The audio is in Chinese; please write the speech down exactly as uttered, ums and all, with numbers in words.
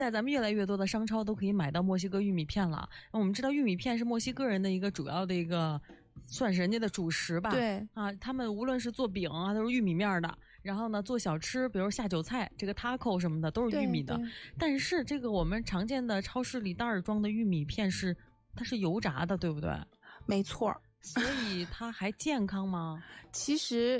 在咱们越来越多的商超都可以买到墨西哥玉米片了。那我们知道玉米片是墨西哥人的一个主要的一个，算是人家的主食吧。 对啊，他们无论是做饼啊，都是玉米面的。然后呢，做小吃，比如下酒菜，这个 taco 什么的都是玉米的。但是这个我们常见的超市里袋儿装的玉米片是，它是油炸的，对不对？ 没错。 所以它还健康吗？ 其实